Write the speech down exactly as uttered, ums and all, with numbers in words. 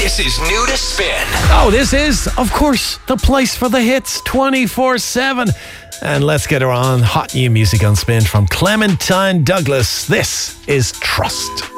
This is new to Spin. Oh, this is, of course, the place for the hits twenty-four seven. And let's get her on. Hot new music on Spin from Clementine Douglas. This is Trust.